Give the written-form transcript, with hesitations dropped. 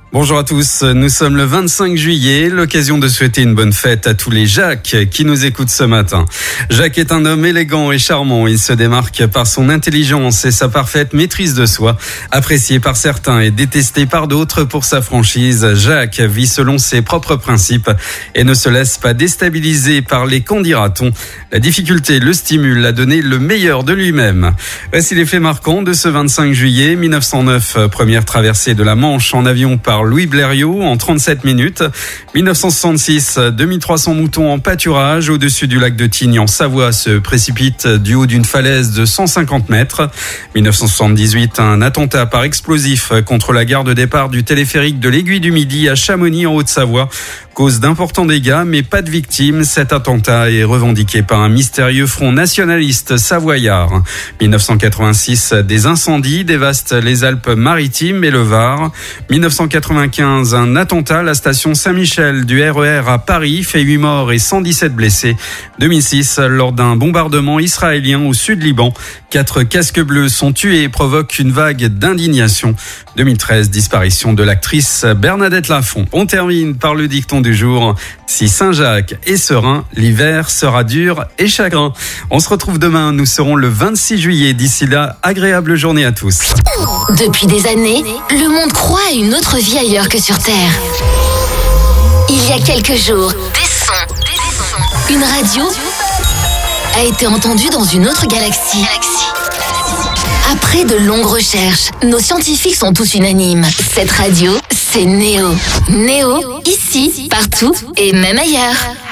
Bonjour à tous, nous sommes le 25 juillet, l'occasion de souhaiter une bonne fête à tous les Jacques qui nous écoutent ce matin. Jacques est un homme élégant et charmant, il se démarque par son intelligence et sa parfaite maîtrise de soi. Apprécié par certains et détesté par d'autres pour sa franchise, Jacques vit selon ses propres principes et ne se laisse pas déstabiliser par les qu'en dira-t-on. La difficulté le stimule à donner le meilleur de lui-même. Voici les faits marquants de ce 25 juillet 1909, première traversée de la Manche en avion par Louis Blériot en 37 minutes. 1966, 2300 moutons en pâturage au-dessus du lac de Tignes en Savoie se précipitent du haut d'une falaise de 150 mètres. 1978, un attentat par explosif contre la gare de départ du téléphérique de l'Aiguille du Midi à Chamonix en Haute-Savoie. Cause d'importants dégâts, mais pas de victimes. Cet attentat est revendiqué par un mystérieux front nationaliste savoyard. 1986, des incendies dévastent les Alpes-Maritimes et le Var. 1995, un attentat à la station Saint-Michel du RER à Paris fait 8 morts et 117 blessés. 2006, lors d'un bombardement israélien au sud Liban, 4 casques bleus sont tués et provoquent une vague d'indignation. 2013, disparition de l'actrice Bernadette Lafont. On termine par le dicton du jour. Si Saint-Jacques est serein, l'hiver sera dur et chagrin. On se retrouve demain, nous serons le 26 juillet. D'ici là, agréable journée à tous. Depuis des années, le monde croit à une autre vie ailleurs que sur Terre. Il y a quelques jours, une radio a été entendue dans une autre galaxie. Après de longues recherches, nos scientifiques sont tous unanimes. Cette radio, c'est Néo. Néo, ici, partout et même ailleurs.